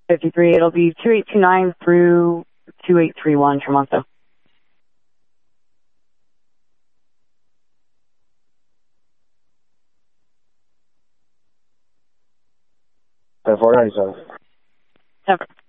53. It'll be 2829 through 2831 Tremonto. $497. Never.